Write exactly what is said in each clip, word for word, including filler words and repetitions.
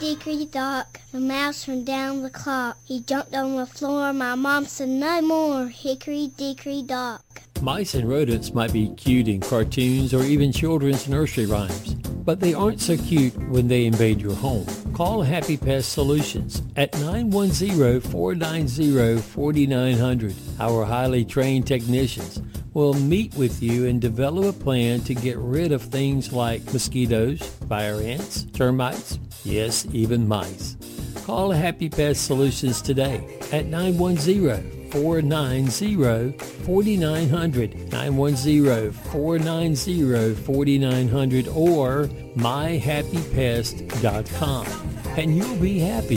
dickory dock, the mouse ran down the clock. He jumped on the floor, my mom said no more, hickory dickory dock. Mice and rodents might be cute in cartoons or even children's nursery rhymes, but they aren't so cute when they invade your home. Call Happy Pest Solutions at nine one zero, four nine zero, four nine zero zero. Our highly trained technicians will meet with you and develop a plan to get rid of things like mosquitoes, fire ants, termites, yes, even mice. Call Happy Pest Solutions today at nine one zero, four nine zero, four nine zero zero, nine one zero, four nine zero, four nine zero zero, or my happy pest dot com, and you'll be happy.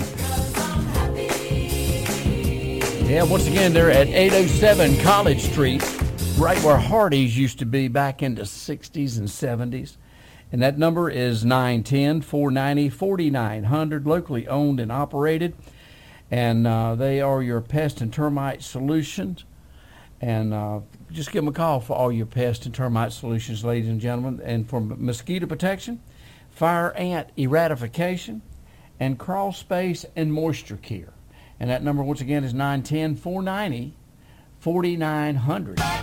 Yeah, once again, they're at eight oh seven College Street, right where Hardee's used to be back in the sixties and seventies. And that number is nine one zero, four nine zero, four nine zero zero, locally owned and operated. And uh, they are your pest and termite solutions. And uh, just give them a call for all your pest and termite solutions, ladies and gentlemen. And for mosquito protection, fire ant eradication, and crawl space and moisture care. And that number, once again, is nine one zero, four nine zero, four nine zero zero.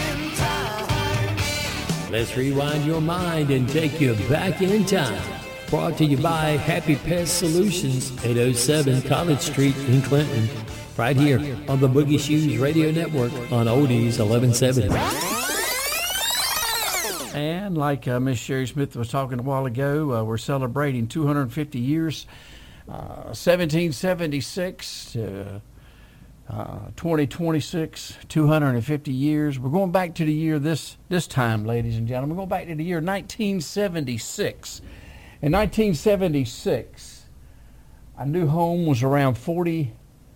Let's rewind your mind and take you back in time. Brought to you by Happy Pest Solutions, eight oh seven College Street in Clinton. Right here on the Boogie Shoes Radio Network on Oldies eleven seventy. And like uh, Miss Sherry Smith was talking a while ago, uh, we're celebrating two hundred fifty years, uh, seventeen seventy-six to uh, twenty twenty-six, two hundred fifty years. We're going back to the year this, this time, ladies and gentlemen. We're going back to the year nineteen seventy-six. In nineteen seventy-six, a new home was around forty-three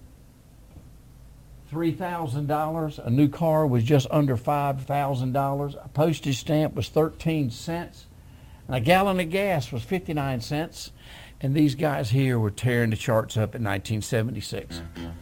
thousand dollars. A new car was just under five thousand dollars. A postage stamp was thirteen cents. And a gallon of gas was fifty-nine cents. And these guys here were tearing the charts up in nineteen seventy-six.